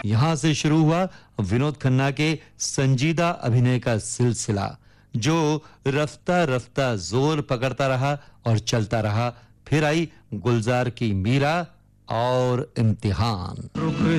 यहाँ से शुरू हुआ विनोद खन्ना के संजीदा अभिनय का सिलसिला, जो रफ्ता रफ्ता जोर पकड़ता रहा और चलता रहा। फिर आई गुलजार की मीरा और इम्तिहान।